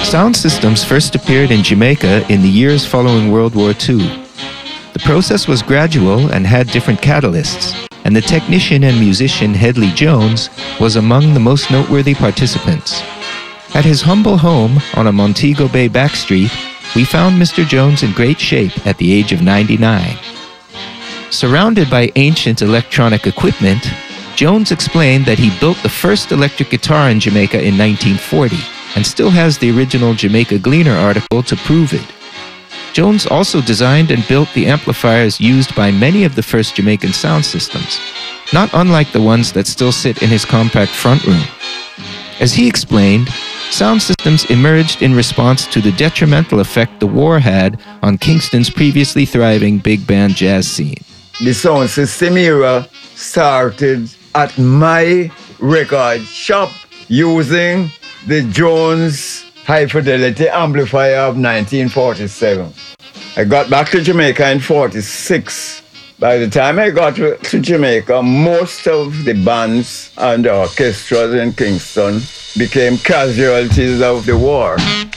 Sound systems first appeared in Jamaica in the years following World War II. The process was gradual and had different catalysts, and the technician and musician Headley Jones was among the most noteworthy participants. At his humble home on a Montego Bay back street, we found Mr. Jones in great shape at the age of 99. Surrounded by ancient electronic equipment, Jones explained that he built the first electric guitar in Jamaica in 1940 and still has the original Jamaica Gleaner article to prove it. Jones also designed and built the amplifiers used by many of the first Jamaican sound systems, not unlike the ones that still sit in his compact front room. As he explained, sound systems emerged in response to the detrimental effect the war had on Kingston's previously thriving big band jazz scene. The sound system era started at my record shop using the Jones High Fidelity amplifier of 1947. I got back to Jamaica in 46. By the time I got to Jamaica, most of the bands and orchestras in Kingston became casualties of the war.